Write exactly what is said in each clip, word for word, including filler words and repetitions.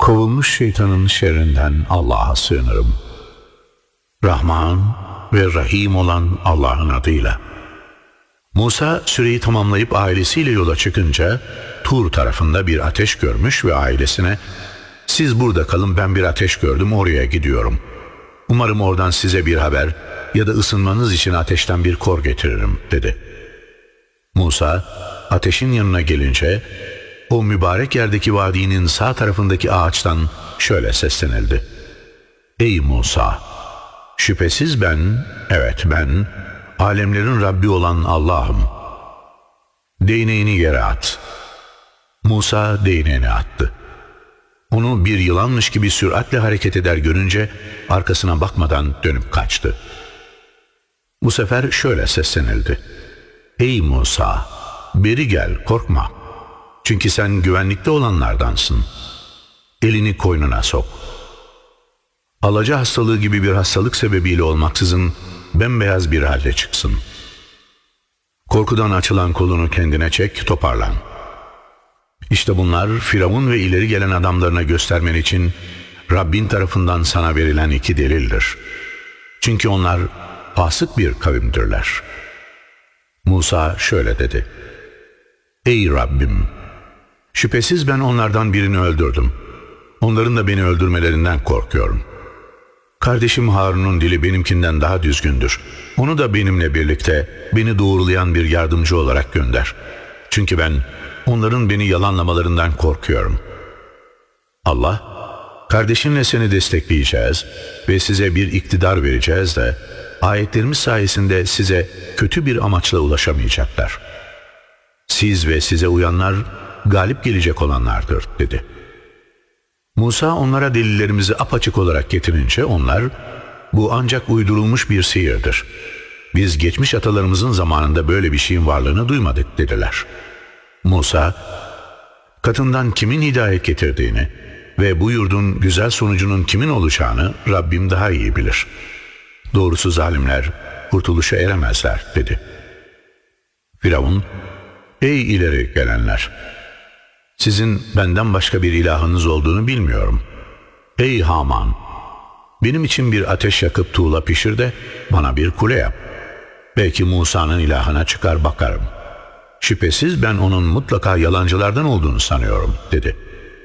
Kovulmuş şeytanın şerrinden Allah'a sığınırım. Rahman ve Rahim olan Allah'ın adıyla. Musa süreyi tamamlayıp ailesiyle yola çıkınca Tur tarafında bir ateş görmüş ve ailesine "Siz burada kalın, ben bir ateş gördüm, oraya gidiyorum. Umarım oradan size bir haber ya da ısınmanız için ateşten bir kor getiririm," dedi. Musa ateşin yanına gelince o mübarek yerdeki vadinin sağ tarafındaki ağaçtan şöyle seslenildi: "Ey Musa! Şüphesiz ben, evet ben, alemlerin Rabbi olan Allah'ım. Değneğini yere at." Musa değneğini attı. Onu bir yılanmış gibi süratle hareket eder görünce arkasına bakmadan dönüp kaçtı. Bu sefer şöyle seslenildi: "Ey Musa! Beri gel, korkma. Çünkü sen güvenlikte olanlardansın. Elini koynuna sok." Alaca hastalığı gibi bir hastalık sebebiyle olmaksızın bembeyaz bir halde çıksın. Korkudan açılan kolunu kendine çek, toparlan. İşte bunlar Firavun ve ileri gelen adamlarına göstermen için Rabbin tarafından sana verilen iki delildir. Çünkü onlar fasık bir kavimdirler. Musa şöyle dedi: "Ey Rabbim! Şüphesiz ben onlardan birini öldürdüm. Onların da beni öldürmelerinden korkuyorum. Kardeşim Harun'un dili benimkinden daha düzgündür. Onu da benimle birlikte beni doğrulayan bir yardımcı olarak gönder. Çünkü ben onların beni yalanlamalarından korkuyorum." Allah, "Kardeşinle seni destekleyeceğiz ve size bir iktidar vereceğiz de ayetlerimiz sayesinde size kötü bir amaçla ulaşamayacaklar. Siz ve size uyanlar galip gelecek olanlardır," dedi. Musa onlara delillerimizi apaçık olarak getirince onlar, "Bu ancak uydurulmuş bir sihirdir. Biz geçmiş atalarımızın zamanında böyle bir şeyin varlığını duymadık," dediler. Musa, katından kimin hidayet getirdiğini ve bu yurdun güzel sonucunun kimin olacağını Rabbim daha iyi bilir. Doğrusu zalimler kurtuluşa eremezler, dedi. Firavun, "Ey ileri gelenler! Sizin benden başka bir ilahınız olduğunu bilmiyorum. Ey Haman! Benim için bir ateş yakıp tuğla pişir de bana bir kule yap. Belki Musa'nın ilahına çıkar bakarım. Şüphesiz ben onun mutlaka yalancılardan olduğunu sanıyorum," dedi.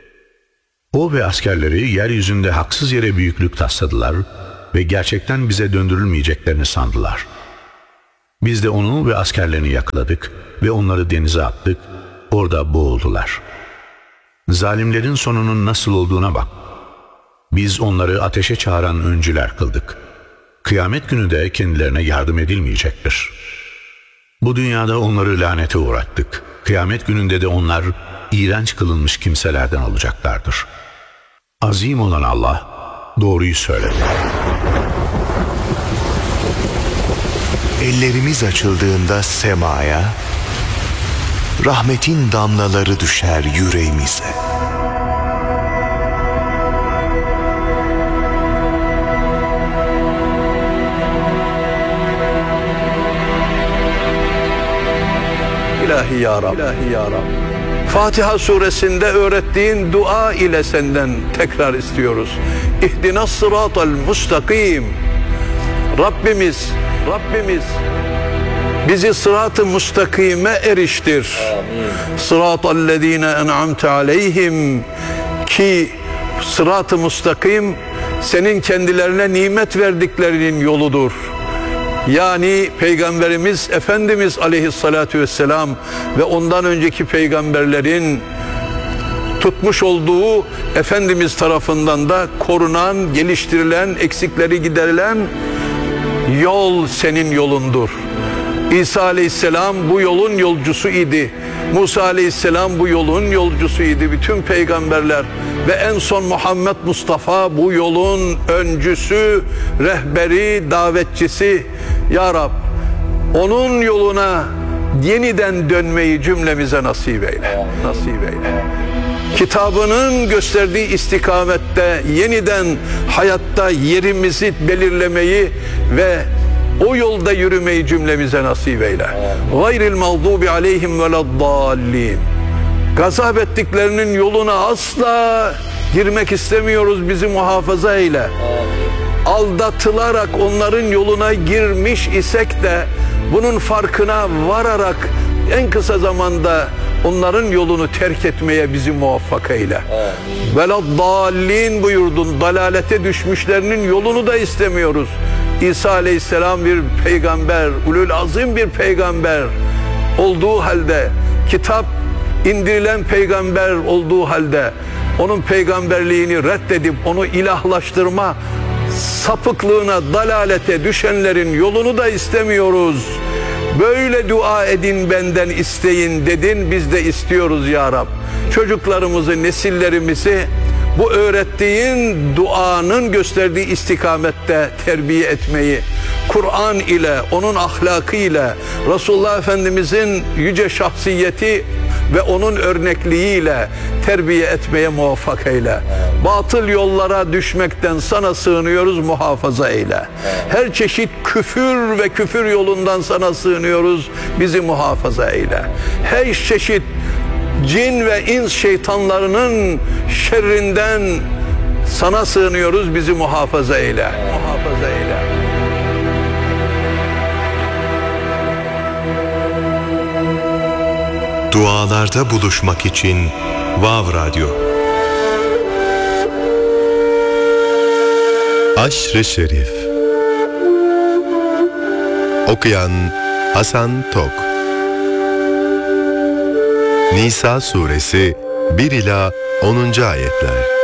O ve askerleri yeryüzünde haksız yere büyüklük tasladılar ve gerçekten bize döndürülmeyeceklerini sandılar. Biz de onu ve askerlerini yakaladık ve onları denize attık, orada boğuldular. Zalimlerin sonunun nasıl olduğuna bak. Biz onları ateşe çağıran öncüler kıldık. Kıyamet günü de kendilerine yardım edilmeyecektir. Bu dünyada onları lanete uğrattık. Kıyamet gününde de onlar iğrenç kılınmış kimselerden olacaklardır. Azim olan Allah doğruyu söyledi. Ellerimiz açıldığında semaya, rahmetin damlaları düşer yüreğimize. İlahi ya Rab, İlahi ya Rab. Fatiha suresinde öğrettiğin dua ile senden tekrar istiyoruz. İhdinas sıratal mustakim. Rabbimiz, Rabbimiz bizi sırat-ı mustakime eriştir. Sıratallezine en'amte aleyhim, ki sırat-ı mustakim senin kendilerine nimet verdiklerinin yoludur. Yani Peygamberimiz Efendimiz Aleyhisselatü Vesselam ve ondan önceki peygamberlerin tutmuş olduğu, Efendimiz tarafından da korunan, geliştirilen, eksikleri giderilen yol senin yolundur. İsa Aleyhisselam bu yolun yolcusu idi. Musa Aleyhisselam bu yolun yolcusu idi. Bütün peygamberler ve en son Muhammed Mustafa bu yolun öncüsü, rehberi, davetçisi. Ya Rab, onun yoluna yeniden dönmeyi cümlemize nasip eyle. Nasip eyle. Kitabının gösterdiği istikamette yeniden hayatta yerimizi belirlemeyi ve o yolda yürümeyi cümlemize nasip eyle. Gayril mağdubi aleyhim veleddallin. Gazap ettiklerinin yoluna asla girmek istemiyoruz, bizi muhafaza eyle. Aldatılarak onların yoluna girmiş isek de bunun farkına vararak en kısa zamanda onların yolunu terk etmeye bizi muvaffak eyle. Veladdallin buyurdun. Dalalete düşmüşlerinin yolunu da istemiyoruz. İsa Aleyhisselam bir peygamber, ulul azim bir peygamber olduğu halde, kitap indirilen peygamber olduğu halde onun peygamberliğini reddedip onu ilahlaştırma sapıklığına, dalalete düşenlerin yolunu da istemiyoruz. Böyle dua edin, benden isteyin dedin, biz de istiyoruz ya Rab. Çocuklarımızı, nesillerimizi bu öğrettiğin duanın gösterdiği istikamette terbiye etmeyi, Kur'an ile, onun ahlakı ile, Resulullah Efendimizin yüce şahsiyeti ve onun örnekliğiyle terbiye etmeye muvaffak eyle. Batıl yollara düşmekten sana sığınıyoruz, muhafaza eyle. Her çeşit küfür ve küfür yolundan sana sığınıyoruz, bizi muhafaza eyle. Her çeşit cin ve ins şeytanlarının şerrinden sana sığınıyoruz, bizi muhafaza eyle. Muhafaza eyle. Dualarda buluşmak için Vav Radyo. Aşr-ı Şerif. Okuyan Hasan Tok. Nisa Suresi bir ila onuncu ayetler.